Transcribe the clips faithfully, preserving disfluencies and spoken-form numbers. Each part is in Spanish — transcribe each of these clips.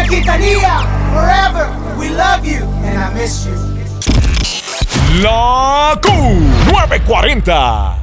Doña Quintanilla, forever, we love you and I miss you. La Q nueve cuarenta.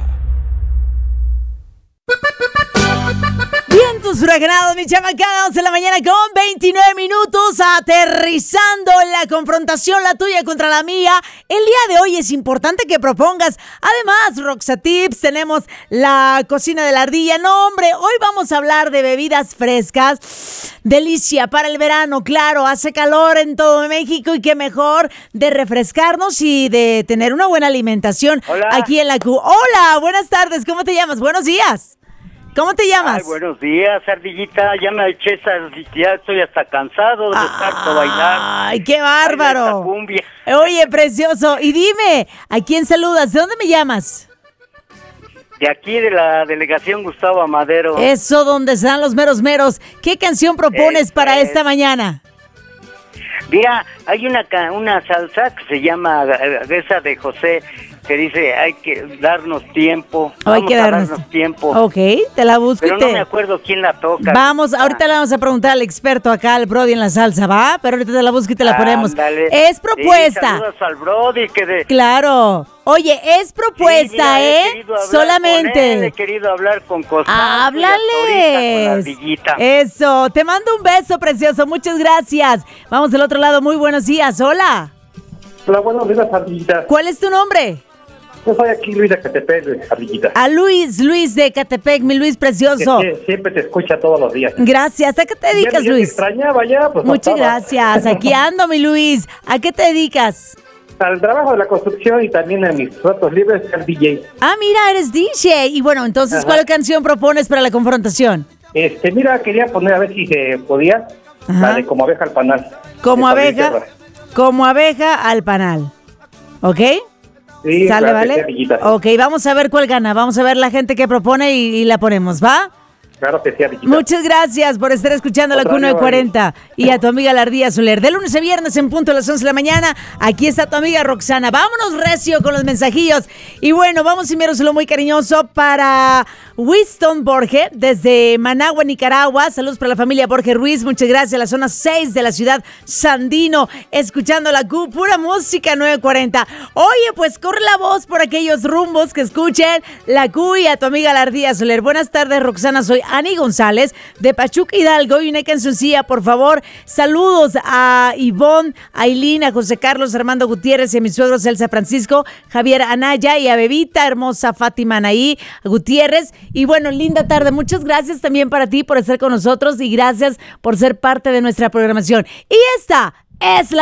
Vientos huracanados, mi chamacada, once de la mañana con veintinueve minutos, aterrizando en la confrontación, la tuya contra la mía. El día de hoy es importante que propongas. Además, Roxa Tips, tenemos la cocina de la ardilla. No, hombre, hoy vamos a hablar de bebidas frescas. Delicia para el verano, claro, hace calor en todo México y qué mejor de refrescarnos y de tener una buena alimentación. Hola. Aquí en la Q. Hola, buenas tardes, ¿cómo te llamas? Buenos días. ¿Cómo te llamas? Ay, buenos días, ardillita. Ya me eché esa, ya estoy hasta cansado de estar todo bailar. Ay, qué bárbaro. Bailar esta cumbia. Oye, precioso. Y dime, ¿a quién saludas? ¿De dónde me llamas? De aquí, de la delegación Gustavo Amadero. Eso, donde están los meros meros. ¿Qué canción propones Esta para es. esta mañana? Mira, hay una ca- una salsa que se llama eh, esa de José, que dice hay que darnos tiempo. Hay Vamos que a darnos darnos tiempo. Ok, te la busco Pero y no te... me acuerdo quién la toca. Vamos, ahorita le vamos a preguntar al experto acá, al Brody en la salsa, ¿va? Pero ahorita te la busco y te la ponemos. Ándale. Es Sí, propuesta. saludos al Brody que de... Claro. Oye, es Sí, propuesta, mira, he ¿eh? querido hablar Solamente. con él, he querido hablar con Costanzo y hasta ahorita con la ¡Háblales! ardillita. Eso, te mando un beso, precioso. Muchas gracias. Vamos del otro lado. Muy buenos días. Hola. Hola, buenos días, ardillita. ¿Cuál es tu nombre? Yo soy aquí Luis de Catepec, ardillita. A Luis, Luis de Catepec, mi Luis precioso. Que sie- siempre te escucha todos los días. Gracias. ¿A qué te Ya, dedicas, ya te Luis? extrañaba ya, pues. Muchas no estaba. gracias. Aquí ando, mi Luis. ¿A qué te dedicas? Al trabajo de la construcción y también a mis ratos libres, al D J. Ah, mira, eres D J. Y bueno, entonces, Ajá. ¿cuál canción propones para la confrontación? Este, mira, quería poner a ver si se podía, Ajá. la de Como abeja al panal. Como De Fabián abeja, Serra. como abeja al panal. ¿Ok? Sí, ¿Sale, claro que vale? sí, ardillita. Ok, vamos a ver cuál gana. Vamos a ver la gente que propone y, y la ponemos, ¿va? Claro que sí, ardillita. Muchas gracias por estar escuchando la Otra Q nueve vez. cuarenta y a tu amiga la Ardilla Soler. De lunes a viernes en punto a las once de la mañana. Aquí está tu amiga Roxana. Vámonos recio con los mensajillos. Y bueno, vamos a enviárselo muy cariñoso para Winston Borge desde Managua, Nicaragua. Saludos para la familia Borge Ruiz. Muchas gracias. La zona seis de la ciudad Sandino. Escuchando la Q, pura música nueve cuarenta. Oye, pues corre la voz por aquellos rumbos que escuchen la Q y a tu amiga la Ardilla Soler. Buenas tardes, Roxana. Soy Ani González de Pachuca Hidalgo y una cancioncilla, por favor. Saludos a Ivonne, a Ailín, a José Carlos, Armando Gutiérrez y a mis suegros Elsa Francisco, Javier Anaya y a Bebita, hermosa Fátima Anaí Gutiérrez. Y bueno, linda tarde. Muchas gracias también para ti por estar con nosotros y gracias por ser parte de nuestra programación. Y esta es la